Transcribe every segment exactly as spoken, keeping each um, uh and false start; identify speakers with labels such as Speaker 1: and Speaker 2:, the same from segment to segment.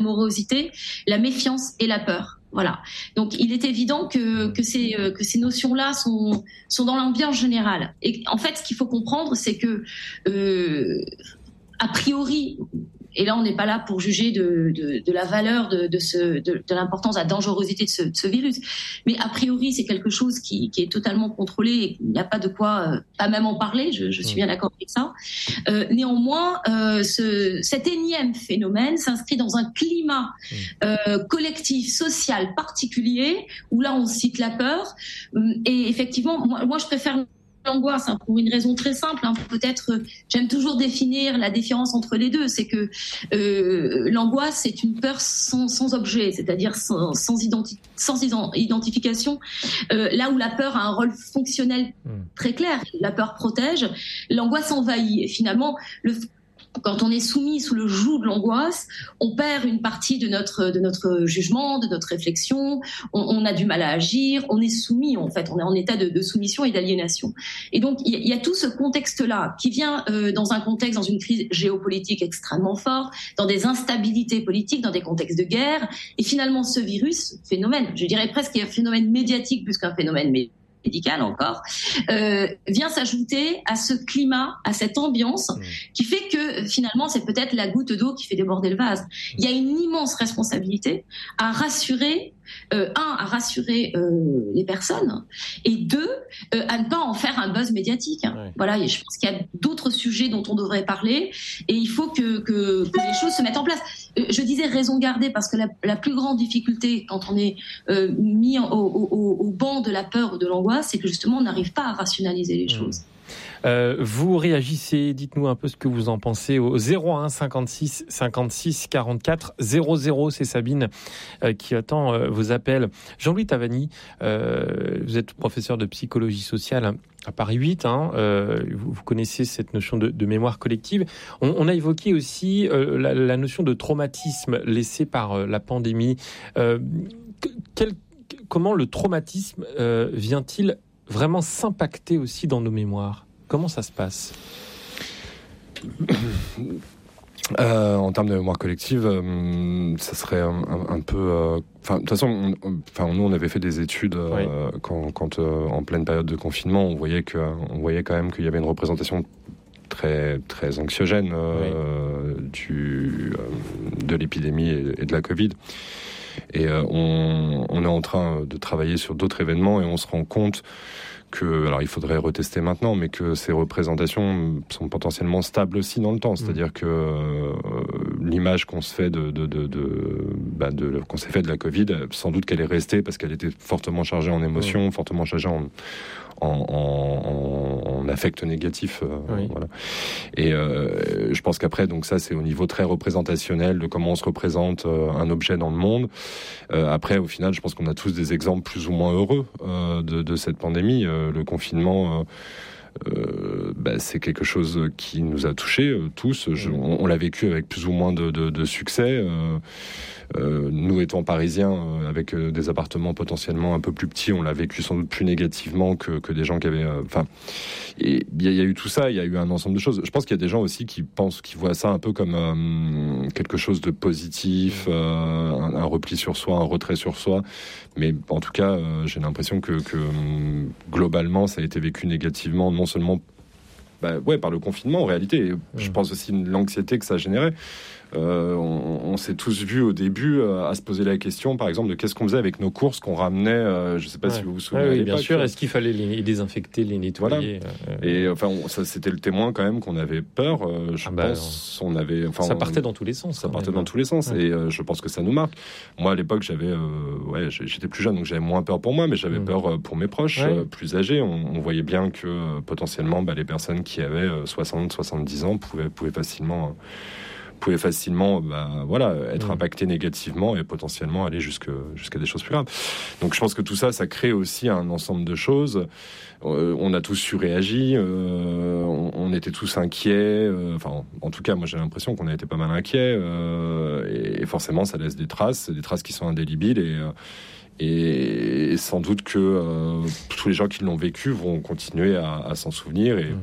Speaker 1: morosité, la méfiance et la peur. Voilà. Donc, il est évident que, que ces, que ces notions-là sont, sont dans l'ambiance générale. Et en fait, ce qu'il faut comprendre, c'est que, euh, a priori, et là, on n'est pas là pour juger de, de, de la valeur de, de, ce, de, de l'importance, de la dangerosité de ce, de ce virus. Mais a priori, c'est quelque chose qui, qui est totalement contrôlé et qu'il n'y a pas de quoi, euh, pas même en parler. Je, je suis bien d'accord avec ça. Euh, néanmoins, euh, ce, cet énième phénomène s'inscrit dans un climat euh, collectif, social particulier, où là, on cite la peur. Et effectivement, moi, moi je préfère l'angoisse, hein, pour une raison très simple. Hein, peut-être, euh, j'aime toujours définir la différence entre les deux. C'est que euh, l'angoisse, c'est une peur sans, sans objet, c'est-à-dire sans, sans, identi- sans identification. Euh, là où la peur a un rôle fonctionnel très clair, la peur protège, l'angoisse envahit. Et finalement, le quand on est soumis sous le joug de l'angoisse, on perd une partie de notre de notre jugement, de notre réflexion. On, on a du mal à agir. On est soumis, en fait. On est en état de, de soumission et d'aliénation. Et donc, il y, y a tout ce contexte-là qui vient euh, dans un contexte, dans une crise géopolitique extrêmement forte, dans des instabilités politiques, dans des contextes de guerre. Et finalement, ce virus, phénomène, je dirais presque un phénomène médiatique plus qu'un phénomène médiatique, médicale encore, euh, vient s'ajouter à ce climat, à cette ambiance mmh. qui fait que finalement c'est peut-être la goutte d'eau qui fait déborder le vase. Il y a une immense responsabilité à rassurer, euh, un, à rassurer euh, les personnes, et deux, euh, à ne pas en faire un buzz médiatique. Hein. Ouais. Voilà, et je pense qu'il y a d'autres sujets dont on devrait parler, et il faut que, que, que les choses se mettent en place. Euh, je disais raison gardée parce que la, la plus grande difficulté quand on est euh, mis au, au, au banc de la peur ou de l'angoisse, c'est que justement on n'arrive pas à rationaliser les choses. Mmh.
Speaker 2: Euh, vous réagissez, dites-nous un peu ce que vous en pensez au zéro un cinquante-six cinquante-six quarante-quatre zéro zéro. C'est Sabine euh, qui attend euh, vos appels. Jean-Louis Tavani, euh, vous êtes professeur de psychologie sociale à Paris huit. Hein, euh, vous, vous connaissez cette notion de, de mémoire collective. On, on a évoqué aussi euh, la, la notion de traumatisme laissé par euh, la pandémie. Euh, quel, comment le traumatisme euh, vient-il vraiment s'impacter aussi dans nos mémoires ? Comment ça se passe ?
Speaker 3: euh, En termes de mémoire collective, euh, ça serait un, un, un peu... Enfin, euh, de toute façon, on, nous, on avait fait des études euh, oui. quand, quand euh, en pleine période de confinement, on voyait, que, on voyait quand même qu'il y avait une représentation très, très anxiogène euh, oui. du, euh, de l'épidémie et, et de la Covid. Et euh, on, on est en train de travailler sur d'autres événements et on se rend compte que, alors il faudrait retester maintenant, mais que ces représentations sont potentiellement stables aussi dans le temps. C'est-à-dire mmh. que euh, l'image qu'on se fait de, de, de, de, bah de, qu'on s'est fait de la Covid, sans doute qu'elle est restée parce qu'elle était fortement chargée en émotions, mmh. fortement chargée en, en, en, en affect négatif. Euh, oui. Voilà. Et euh, je pense qu'après, donc ça, c'est au niveau très représentationnel de comment on se représente euh, un objet dans le monde. Euh, après, au final, je pense qu'on a tous des exemples plus ou moins heureux euh, de, de cette pandémie. Euh, le confinement, euh, euh, bah, c'est quelque chose qui nous a touchés euh, tous. Je, on, on l'a vécu avec plus ou moins de, de, de succès. Euh, Euh, nous étant parisiens euh, avec euh, des appartements potentiellement un peu plus petits, on l'a vécu sans doute plus négativement que, que des gens qui avaient... Enfin, euh, il y, y a eu tout ça, il y a eu un ensemble de choses. Je pense qu'il y a des gens aussi qui pensent, qui voient ça un peu comme euh, quelque chose de positif, euh, un, un repli sur soi, un retrait sur soi. Mais en tout cas, euh, j'ai l'impression que, que globalement, ça a été vécu négativement, non seulement bah, ouais, par le confinement en réalité. Je pense aussi l'anxiété que ça générait. Euh, on, on s'est tous vus au début euh, à se poser la question, par exemple, de qu'est-ce qu'on faisait avec nos courses qu'on ramenait. Euh, je ne sais pas ouais. si vous vous souvenez.
Speaker 2: Ouais, oui, bien sûr. Est-ce qu'il fallait les désinfecter, les nettoyer
Speaker 3: voilà. euh, Et enfin, on, ça, c'était le témoin quand même qu'on avait peur. Euh, je ah bah, pense, on avait. Enfin,
Speaker 2: ça partait dans tous les sens.
Speaker 3: Ça partait dans tous les sens, ouais. et euh, je pense que ça nous marque. Moi, à l'époque, j'avais, euh, ouais, j'étais plus jeune, donc j'avais moins peur pour moi, mais j'avais mmh. peur pour mes proches, ouais. euh, plus âgés. On, on voyait bien que euh, potentiellement, bah, les personnes qui avaient euh, soixante, soixante-dix ans pouvaient, pouvaient facilement. Euh, pouvait facilement bah, voilà, être mmh. impacté négativement et potentiellement aller jusque, jusqu'à des choses plus graves. Donc je pense que tout ça, ça crée aussi un ensemble de choses. Euh, on a tous surréagi, euh, on, on était tous inquiets. Euh, enfin, en tout cas, moi j'ai l'impression qu'on a été pas mal inquiets. Euh, et, et forcément, ça laisse des traces, des traces qui sont indélébiles. Et, euh, et sans doute que euh, tous les gens qui l'ont vécu vont continuer à, à s'en souvenir. Et, mmh. bah,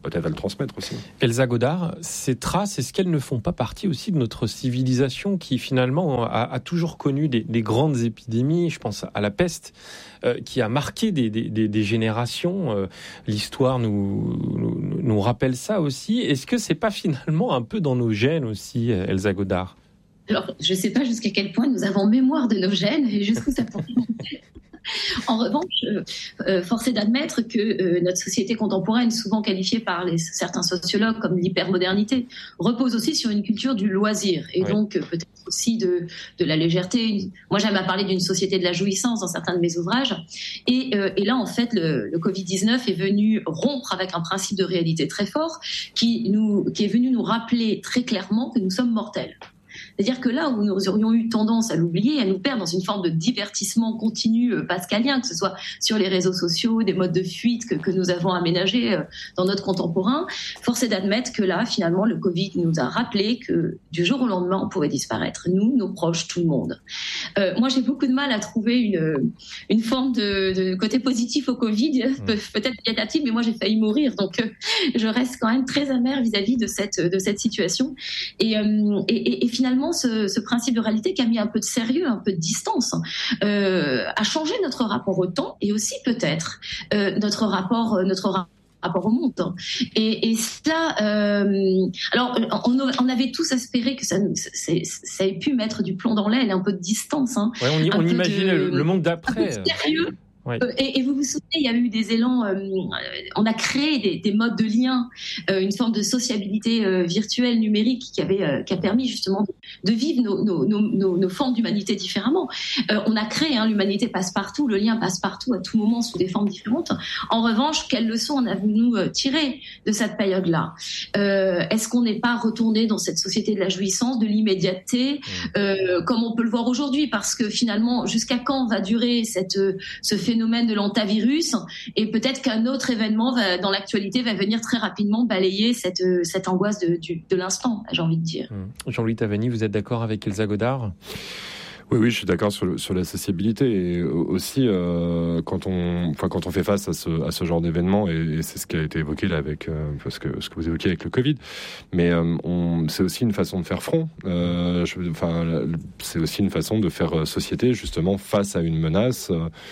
Speaker 3: peut-être à le transmettre aussi.
Speaker 2: Elsa Godard, ces traces, est-ce qu'elles ne font pas partie aussi de notre civilisation qui finalement a, a toujours connu des, des grandes épidémies? Je pense à la peste, euh, qui a marqué des, des, des, des générations. Euh, l'histoire nous, nous, nous rappelle ça aussi. Est-ce que c'est pas finalement un peu dans nos gènes aussi, Elsa Godard?
Speaker 1: Alors, je ne sais pas jusqu'à quel point nous avons mémoire de nos gènes et jusqu'où ça pourrait monter. En revanche, euh, force est d'admettre que euh, notre société contemporaine, souvent qualifiée par les, certains sociologues comme l'hypermodernité, repose aussi sur une culture du loisir et ouais. donc euh, peut-être aussi de, de la légèreté. Moi, j'aime à parler d'une société de la jouissance dans certains de mes ouvrages. Et, euh, et là, en fait, le, le covid dix-neuf est venu rompre avec un principe de réalité très fort qui, nous, qui est venu nous rappeler très clairement que nous sommes mortels. C'est-à-dire que là où nous aurions eu tendance à l'oublier, à nous perdre dans une forme de divertissement continu euh, pascalien, que ce soit sur les réseaux sociaux, des modes de fuite que, que nous avons aménagés euh, dans notre contemporain, force est d'admettre que là, finalement, le Covid nous a rappelé que du jour au lendemain, on pouvait disparaître. Nous, nos proches, tout le monde. Euh, moi, j'ai beaucoup de mal à trouver une, une forme de, de côté positif au Covid, mmh. Pe- peut-être négatif, mais moi, j'ai failli mourir. Donc, euh, je reste quand même très amère vis-à-vis de cette, de cette situation. Et, euh, et, et, et finalement, Ce, ce principe de réalité qui a mis un peu de sérieux, un peu de distance, euh, a changé notre rapport au temps et aussi peut-être euh, notre rapport, notre rapport au monde. Et, et cela, euh, alors on, on avait tous espéré que ça, ça, ça ait pu mettre du plomb dans l'aile, un peu de distance. Hein,
Speaker 2: ouais, on, on imaginait de, le monde d'après.
Speaker 1: Un peu de sérieux.
Speaker 2: Oui.
Speaker 1: Et, et vous vous souvenez, il y a eu des élans, euh, on a créé des, des modes de lien, euh, une forme de sociabilité euh, virtuelle, numérique, qui, avait, euh, qui a permis justement de, de vivre nos, nos, nos, nos formes d'humanité différemment. Euh, on a créé, hein, l'humanité passe partout, le lien passe partout à tout moment sous des formes différentes. En revanche, quelles leçons on avons-nous tirées de cette période-là? euh, Est-ce qu'on n'est pas retourné dans cette société de la jouissance, de l'immédiateté, euh, comme on peut le voir aujourd'hui? Parce que finalement, jusqu'à quand va durer cette, ce phénomène phénomène de l'antavirus, et peut-être qu'un autre événement va, dans l'actualité va venir très rapidement balayer cette, cette angoisse de, du, de l'instant, j'ai envie de dire.
Speaker 2: Jean-Louis Tavani, vous êtes d'accord avec Elsa Godard ?
Speaker 3: Oui, oui, je suis d'accord sur, sur la sociabilité et aussi euh, quand on, enfin quand on fait face à ce, à ce genre d'événement, et, et c'est ce qui a été évoqué là avec euh, parce que ce que vous évoquez avec le Covid, mais euh, on, c'est aussi une façon de faire front. Euh, je, enfin, c'est aussi une façon de faire société justement face à une menace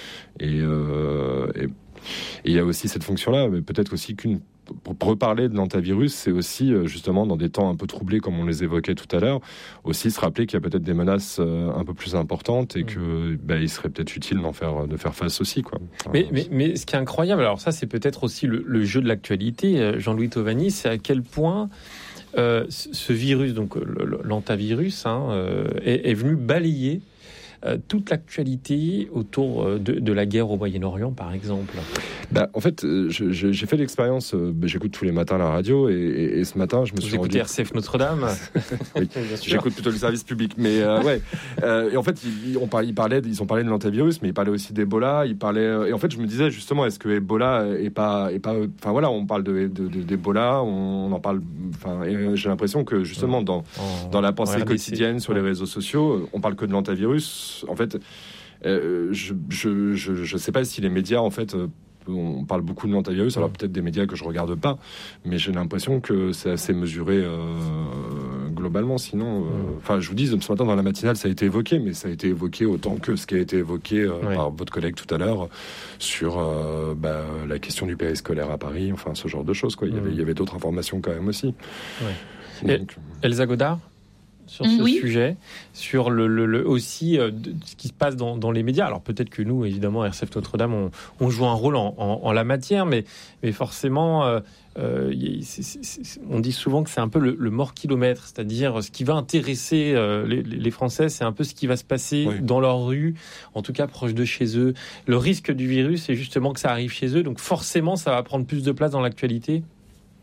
Speaker 3: et euh, et il y a aussi cette fonction-là, mais peut-être aussi qu'une pour reparler de l'antavirus, c'est aussi justement dans des temps un peu troublés comme on les évoquait tout à l'heure, aussi se rappeler qu'il y a peut-être des menaces un peu plus importantes et que bah, il serait peut-être utile d'en faire de faire face aussi, quoi. Enfin,
Speaker 2: mais, mais mais ce qui est incroyable, alors ça c'est peut-être aussi le, le jeu de l'actualité, Jean-Louis Tavani, c'est à quel point euh, ce virus, donc l'antavirus, hein, euh, est, est venu balayer toute l'actualité autour de, de la guerre au Moyen-Orient, par exemple.
Speaker 3: Bah, en fait, je, je, j'ai fait l'expérience, bah, j'écoute tous les matins la radio, et, et, et ce matin, je me
Speaker 2: Vous
Speaker 3: suis
Speaker 2: écoutez
Speaker 3: rendu...
Speaker 2: R C F Notre-Dame.
Speaker 3: Oui, j'écoute plutôt le service public. Mais euh, ouais, euh, et en fait, ils, on parlait, ils, parlaient, ils ont parlé de l'antavirus, mais ils parlaient aussi d'Ebola. Ils parlaient, et en fait, je me disais justement, est-ce que Ebola est pas, est pas, enfin voilà, on parle de, de, de d'Ebola, on en parle. Enfin, et j'ai l'impression que justement dans en, dans la pensée quotidienne sur ouais. les réseaux sociaux, on parle que de l'antavirus. En fait, euh, je, je, je, je sais pas si les médias, en fait, euh, on parle beaucoup de l'antavirus, alors peut-être des médias que je regarde pas, mais j'ai l'impression que c'est assez mesuré euh, globalement. Sinon, enfin, euh, je vous dis, ce matin dans la matinale, ça a été évoqué, mais ça a été évoqué autant que ce qui a été évoqué euh, oui. par votre collègue tout à l'heure sur euh, bah, la question du périscolaire à Paris, enfin ce genre de choses, quoi. Il y avait, il y avait d'autres informations quand même aussi.
Speaker 2: Oui. Donc, Elsa Godard, sur ce oui. sujet, sur le, le, le aussi euh, de, ce qui se passe dans, dans les médias. Alors peut-être que nous, évidemment, R C F Notre-Dame, on, on joue un rôle en, en, en la matière, mais, mais forcément, euh, euh, c'est, c'est, c'est, on dit souvent que c'est un peu le, le mort-kilomètre, c'est-à-dire ce qui va intéresser euh, les, les Français, c'est un peu ce qui va se passer oui. dans leur rue, en tout cas proche de chez eux. Le risque du virus, c'est justement que ça arrive chez eux, donc forcément, ça va prendre plus de place dans l'actualité.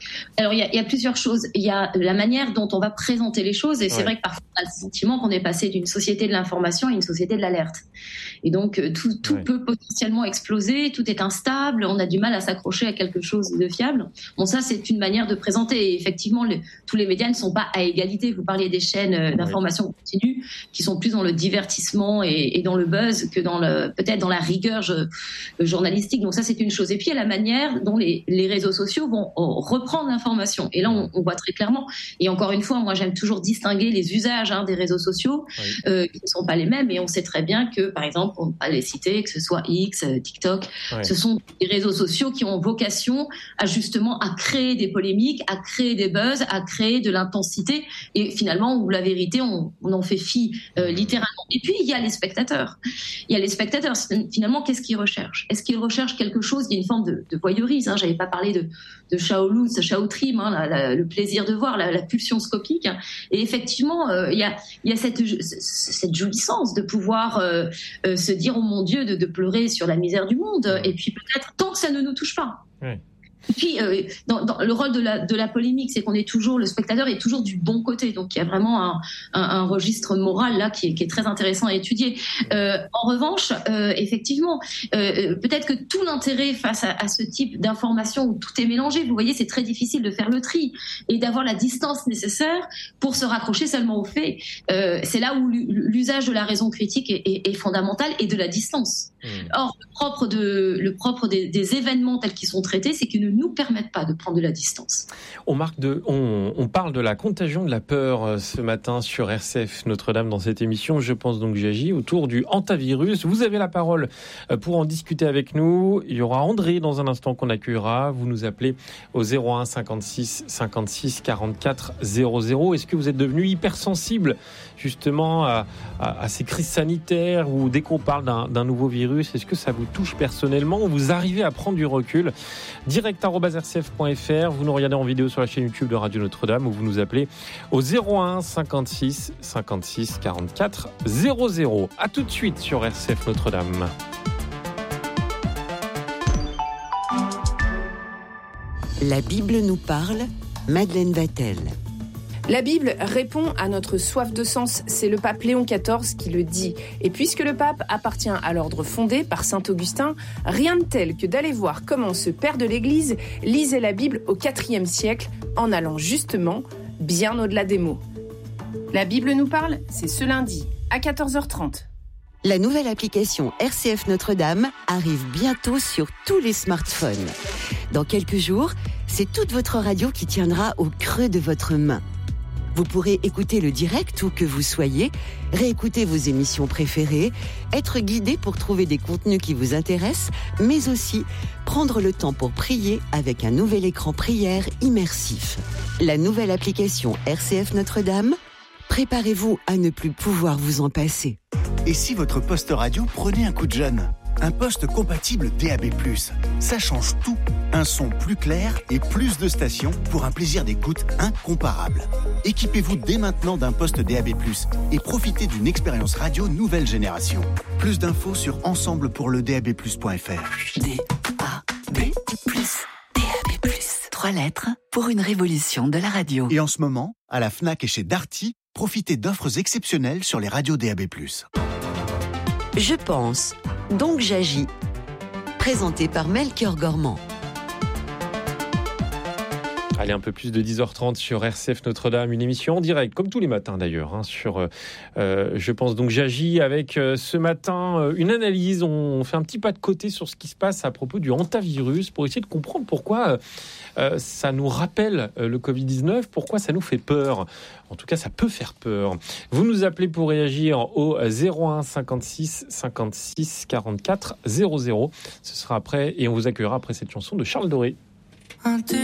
Speaker 1: Alors, il y, a, il y a plusieurs choses. Il y a la manière dont on va présenter les choses. Et c'est ouais. vrai que parfois, on a le sentiment qu'on est passé d'une société de l'information à une société de l'alerte. Et donc, tout, tout ouais. peut potentiellement exploser, tout est instable, on a du mal à s'accrocher à quelque chose de fiable. Bon, ça, c'est une manière de présenter. Et effectivement, le, tous les médias ne sont pas à égalité. Vous parliez des chaînes d'information ouais. continue qui sont plus dans le divertissement et, et dans le buzz que dans le, peut-être dans la rigueur je, journalistique. Donc ça, c'est une chose. Et puis, il y a la manière dont les, les réseaux sociaux vont reprendre l'information. Et là, on, on voit très clairement. Et encore une fois, moi, j'aime toujours distinguer les usages hein, des réseaux sociaux oui. euh, qui ne sont pas les mêmes. Et on sait très bien que, par exemple, on ne va pas les citer, que ce soit X, TikTok, oui. ce sont des réseaux sociaux qui ont vocation à justement à créer des polémiques, à créer des buzz, à créer de l'intensité. Et finalement, où la vérité, on, on en fait fi euh, littéralement. Et puis, il y a les spectateurs. Il y a les spectateurs. Finalement, qu'est-ce qu'ils recherchent ? Est-ce qu'ils recherchent quelque chose ? Il y a une forme de, de voyeurisme. Hein. J'avais pas parlé de, de Shaolin, Shaotrim, hein, la, la, le plaisir de voir, la, la pulsion scopique. Hein. Et effectivement, euh, il y a, il y a cette, cette jouissance de pouvoir euh, euh, se dire, oh mon Dieu, de, de pleurer sur la misère du monde. Et puis peut-être tant que ça ne nous touche pas. Oui. Et puis, euh, dans, dans le rôle de la, de la polémique, c'est qu'on est toujours, le spectateur est toujours du bon côté. Donc, il y a vraiment un, un, un registre moral là qui est, qui est très intéressant à étudier. Euh, en revanche, euh, effectivement, euh, peut-être que tout l'intérêt face à, à ce type d'information où tout est mélangé, vous voyez, c'est très difficile de faire le tri et d'avoir la distance nécessaire pour se raccrocher seulement aux faits. Euh, c'est là où l'usage de la raison critique est, est, est fondamental et de la distance. Mmh. Or, le propre, de, le propre des, des événements tels qu'ils sont traités, c'est qu'ils ne nous permettent pas de prendre de la distance.
Speaker 2: On, marque de, on, on parle de la contagion de la peur ce matin sur R C F Notre-Dame dans cette émission. Je pense donc j'agis autour du hantavirus. Vous avez la parole pour en discuter avec nous. Il y aura André dans un instant qu'on accueillera. Vous nous appelez au zéro un cinquante-six cinquante-six quarante-quatre zéro zéro. Est-ce que vous êtes devenu hypersensible justement à, à, à ces crises sanitaires ou dès qu'on parle d'un, d'un nouveau virus, est-ce que ça vous touche personnellement ou vous arrivez à prendre du recul ? Direct arobase r c f point f r, vous nous regardez en vidéo sur la chaîne YouTube de Radio Notre-Dame ou vous nous appelez au zéro un cinquante-six cinquante-six quarante-quatre zéro zéro. A tout de suite sur R C F Notre-Dame.
Speaker 4: La Bible nous parle, Madeleine Vatel.
Speaker 5: La Bible répond à notre soif de sens, c'est le pape Léon quatorze qui le dit. Et puisque le pape appartient à l'ordre fondé par saint Augustin, rien de tel que d'aller voir comment ce père de l'Église lisait la Bible au quatrième siècle, en allant justement bien au-delà des mots. La Bible nous parle, c'est ce lundi à quatorze heures trente.
Speaker 4: La nouvelle application R C F Notre-Dame arrive bientôt sur tous les smartphones. Dans quelques jours, c'est toute votre radio qui tiendra au creux de votre main. Vous pourrez écouter le direct où que vous soyez, réécouter vos émissions préférées, être guidé pour trouver des contenus qui vous intéressent, mais aussi prendre le temps pour prier avec un nouvel écran prière immersif. La nouvelle application R C F Notre-Dame, préparez-vous à ne plus pouvoir vous en passer.
Speaker 6: Et si votre poste radio prenait un coup de jeune ? Un poste compatible D A B plus, ça change tout. Un son plus clair et plus de stations pour un plaisir d'écoute incomparable. Équipez-vous dès maintenant d'un poste D A B plus et profitez d'une expérience radio nouvelle génération. Plus d'infos sur ensemble pour le d a b plus point f r.
Speaker 4: D A B plus, D A B plus. Trois lettres pour une révolution de la radio.
Speaker 6: Et en ce moment, à la Fnac et chez Darty, profitez d'offres exceptionnelles sur les radios D A B plus.
Speaker 4: Je pense, donc j'agis. Présenté par Melchior Gormand.
Speaker 2: Allez, un peu plus de dix heures trente sur R C F Notre-Dame, une émission en direct, comme tous les matins d'ailleurs, hein, sur euh, Je pense donc j'agis avec euh, ce matin euh, une analyse. On fait un petit pas de côté sur ce qui se passe à propos du hantavirus pour essayer de comprendre pourquoi euh, ça nous rappelle euh, le covid dix-neuf, pourquoi ça nous fait peur. En tout cas, ça peut faire peur. Vous nous appelez pour réagir au zéro un cinquante-six cinquante-six quarante-quatre zéro zéro. Ce sera après et on vous accueillera après cette chanson de Charles Doré.